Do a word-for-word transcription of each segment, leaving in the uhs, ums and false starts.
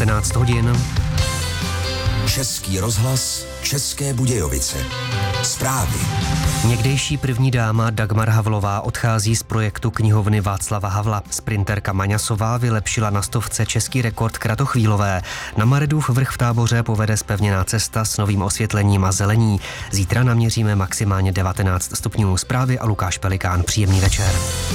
devatenáct hodin. Český rozhlas, České Budějovice. Zprávy. Někdejší první dáma Dagmar Havlová odchází z projektu knihovny Václava Havla. Sprinterka Maňasová vylepšila na stovce český rekord kratochvílové. Na Maredův vrch v Táboře povede zpevněná cesta s novým osvětlením a zelení. Zítra naměříme maximálně devatenáct stupňů. Zprávy a Lukáš Pelikán. Příjemný večer.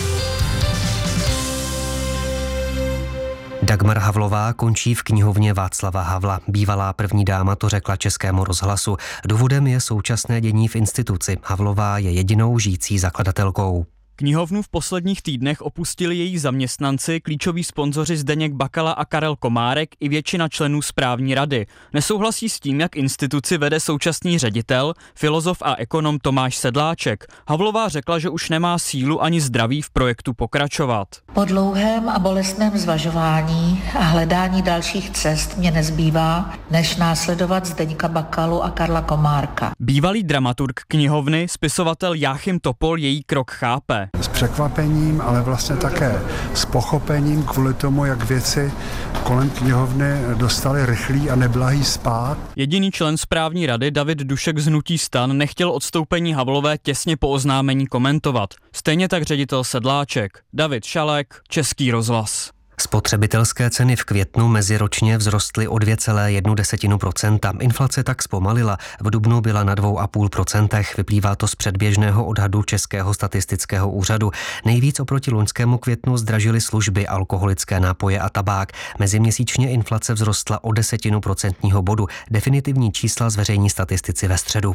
Dagmar Havlová končí v knihovně Václava Havla. Bývalá první dáma to řekla Českému rozhlasu. Důvodem je současné dění v instituci. Havlová je jedinou žijící zakladatelkou. Knihovnu v posledních týdnech opustili její zaměstnanci, klíčoví sponzoři Zdeněk Bakala a Karel Komárek i většina členů správní rady. Nesouhlasí s tím, jak instituci vede současný ředitel, filozof a ekonom Tomáš Sedláček. Havlová řekla, že už nemá sílu ani zdraví v projektu pokračovat. Po dlouhém a bolestném zvažování a hledání dalších cest mě nezbývá, než následovat Zdeňka Bakalu a Karla Komárka. Bývalý dramaturg knihovny, spisovatel Jáchym Topol její krok chápe. S překvapením, ale vlastně také s pochopením kvůli tomu, jak věci kolem knihovny dostaly rychlý a neblahý spád. Jediný člen správní rady David Dušek z hnutí STAN nechtěl odstoupení Havlové těsně po oznámení komentovat. Stejně tak ředitel Sedláček. David Šalek, Český rozhlas. Spotřebitelské ceny v květnu meziročně vzrostly o dvě celé jedna desetina procenta. Inflace tak zpomalila. V dubnu byla na dvě celá pět procenta. Vyplývá to z předběžného odhadu Českého statistického úřadu. Nejvíc oproti loňskému květnu zdražily služby, alkoholické nápoje a tabák. Meziměsíčně inflace vzrostla o desetinu procentního bodu. Definitivní čísla zveřejní statistici ve středu.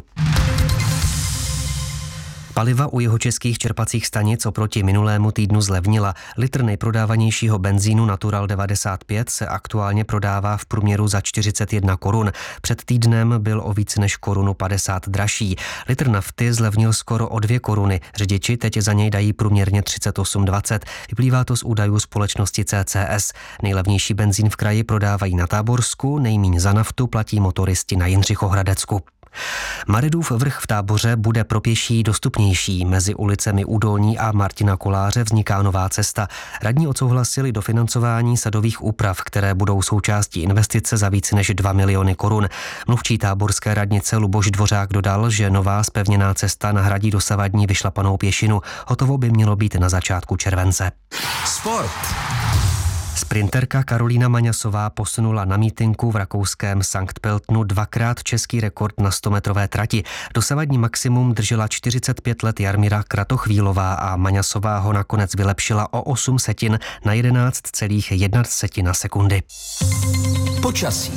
Paliva u jihočeských čerpacích stanic oproti minulému týdnu zlevnila. Litr nejprodávanějšího benzínu Natural devadesát pět se aktuálně prodává v průměru za čtyřicet jedna korun. Před týdnem byl o víc než korunu padesát dražší. Litr nafty zlevnil skoro o dvě koruny. Řidiči teď za něj dají průměrně třicet osm dvacet. Vyplývá to z údajů společnosti C C S. Nejlevnější benzín v kraji prodávají na Táborsku, nejmíň za naftu platí motoristi na Jindřichohradecku. Maredův vrch v Táboře bude pro pěší dostupnější. Mezi ulicemi Údolní a Martina Koláře vzniká nová cesta. Radní odsouhlasili dofinancování sadových úprav, které budou součástí investice za více než dva miliony korun. Mluvčí táborské radnice Luboš Dvořák dodal, že nová zpevněná cesta nahradí dosavadní vyšlapanou pěšinu. Hotovo by mělo být na začátku července. Sport. Sprinterka Karolína Maňasová posunula na mítinku v rakouském Sankt Pöltenu dvakrát český rekord na stometrové trati. Dosavadní maximum držela čtyřicet pět let Jarmila Kratochvílová a Maňasová ho nakonec vylepšila o osm setin na jedenáct celá jedna setina sekundy. Počasí.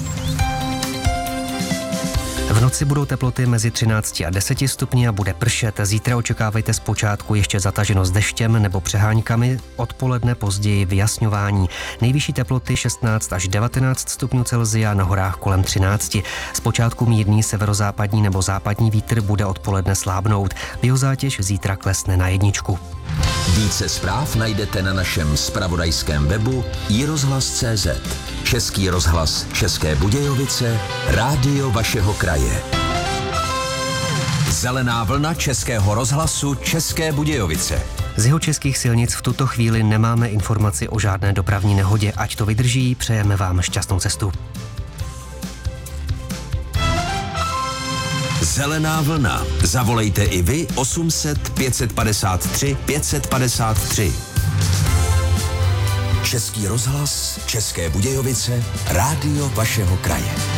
V noci budou teploty mezi třinácti a deseti stupni a bude pršet. Zítra očekávejte zpočátku ještě zataženo s deštěm nebo přeháňkami, odpoledne později vyjasňování. Nejvyšší teploty šestnáct až devatenáct stupňů Celsia, na horách kolem třináct. Zpočátku mírný severozápadní nebo západní vítr bude odpoledne slábnout. Biozátěž zítra klesne na jedničku. Více zpráv najdete na našem zpravodajském webu i rozhlas tečka cé zet. Český rozhlas České Budějovice, rádio vašeho kraje. Zelená vlna Českého rozhlasu České Budějovice. Z jihočeských silnic v tuto chvíli nemáme informaci o žádné dopravní nehodě. Ať to vydrží, přejeme vám šťastnou cestu. Zelená vlna. Zavolejte i vy osm set pět padesát tři pět padesát tři. Český rozhlas České Budějovice, rádio vašeho kraje.